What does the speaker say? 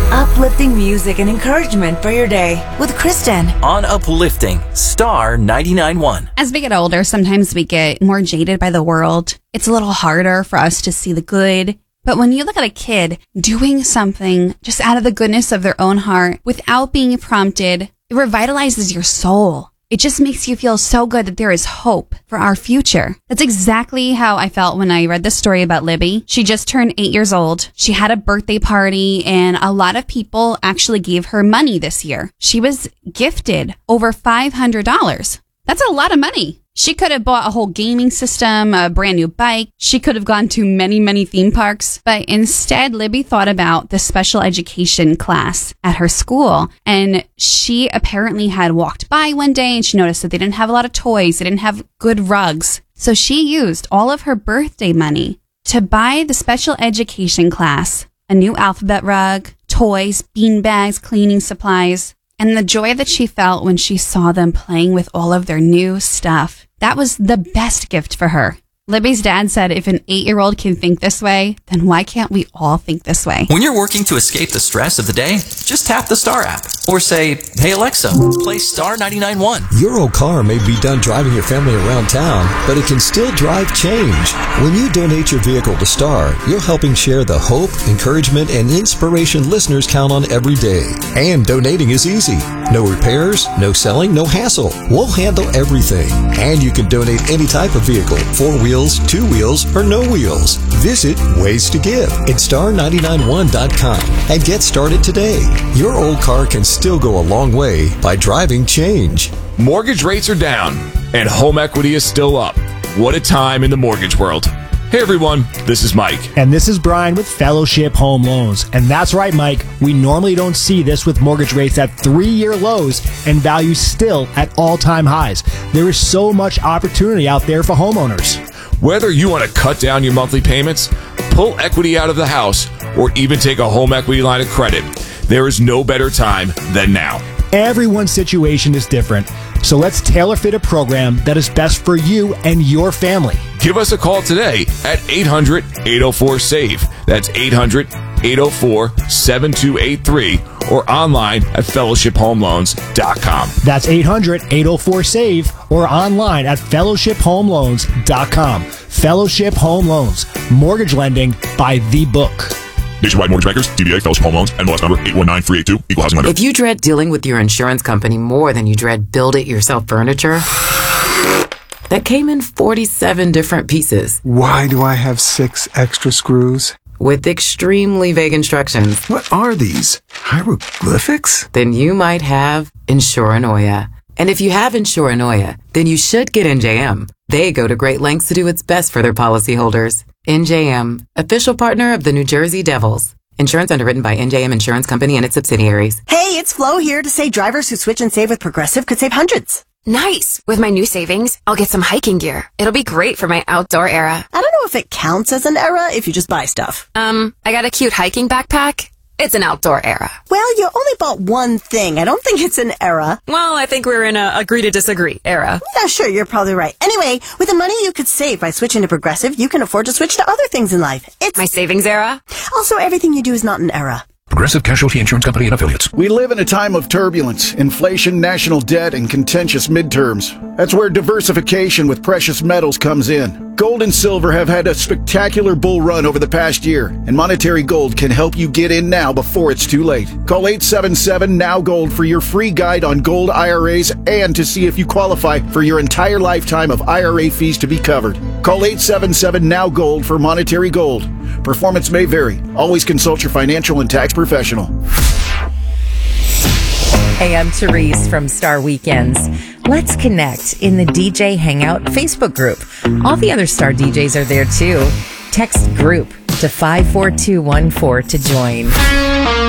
Uplifting music and encouragement for your day with Kristen on Uplifting Star 99.1. As we get older, sometimes we get more jaded by the world. It's a little harder for us to see the good. But when you look at a kid doing something just out of the goodness of their own heart without being prompted, it revitalizes your soul. It just makes you feel so good that there is hope for our future. That's exactly how I felt when I read the story about Libby. She just turned 8 years old. She had a birthday party and a lot of people actually gave her money this year. She was gifted over $500. That's a lot of money. She could have bought a whole gaming system, a brand new bike. She could have gone to many, many theme parks. But instead, Libby thought about the special education class at her school. And she apparently had walked by one day and she noticed that they didn't have a lot of toys. They didn't have good rugs. So she used all of her birthday money to buy the special education class a new alphabet rug, toys, beanbags, cleaning supplies. And the joy that she felt when she saw them playing with all of their new stuff, that was the best gift for her. Libby's dad said if an 8-year-old can think this way, then why can't we all think this way? When you're working to escape the stress of the day, just tap the Star app. Or say, hey Alexa, play Star 99.1. Your old car may be done driving your family around town, but it can still drive change. When you donate your vehicle to Star, you're helping share the hope, encouragement, and inspiration listeners count on every day. And donating is easy. No repairs, no selling, no hassle. We'll handle everything. And you can donate any type of vehicle, 4 wheels, 2 wheels, or no wheels. Visit Ways to Give at star991.com and get started today. Your old car can still go a long way by driving change. Mortgage rates are down and home equity is still up. What a time in the mortgage world. Hey everyone, this is Mike. And this is Brian with Fellowship Home Loans. And that's right, Mike. We normally don't see this with mortgage rates at 3-year lows and values still at all-time highs. There is so much opportunity out there for homeowners. Whether you want to cut down your monthly payments, pull equity out of the house, or even take a home equity line of credit, there is no better time than now. Everyone's situation is different, so let's tailor fit a program that is best for you and your family. Give us a call today at 800-804-SAVE. That's 800-804-7283 or online at fellowshiphomeloans.com. That's 800-804-SAVE or online at fellowshiphomeloans.com. Fellowship Home Loans. Mortgage lending by the book. Nationwide Mortgage Bankers, DBA Fellowship Home Loans, NMLS number 819382, Equal Housing Lender. If you dread dealing with your insurance company more than you dread build-it-yourself furniture, that came in 47 different pieces. Why do I have 6 extra screws? With extremely vague instructions. What are these? Hieroglyphics? Then you might have Insuranoia. And if you have Insuranoia, then you should get NJM. They go to great lengths to do what's best for their policyholders. NJM, official partner of the New Jersey Devils. Insurance underwritten by NJM Insurance Company and its subsidiaries. Hey, it's Flo here to say drivers who switch and save with Progressive could save hundreds. Nice! With my new savings, I'll get some hiking gear. It'll be great for my outdoor era. I don't know if it counts as an era if you just buy stuff. I got a cute hiking backpack. It's an outdoor era. Well, you only bought one thing. I don't think it's an era. Well, I think we're in a agree to disagree era. Yeah, sure, you're probably right. Anyway, with the money you could save by switching to Progressive, you can afford to switch to other things in life. It's my savings era. Also, everything you do is not an era. Progressive Casualty Insurance Company and Affiliates. We live in a time of turbulence, inflation, national debt, and contentious midterms. That's where diversification with precious metals comes in. Gold and silver have had a spectacular bull run over the past year, and Monetary Gold can help you get in now before it's too late. Call 877-NOW-GOLD for your free guide on gold IRAs and to see if you qualify for your entire lifetime of IRA fees to be covered. Call 877-NOW-GOLD for Monetary Gold. Performance may vary. Always consult your financial and tax professional. Hey, I'm Therese from Star Weekends. Let's connect in the DJ Hangout Facebook group. All the other Star DJs are there too. Text group to 54214 to join.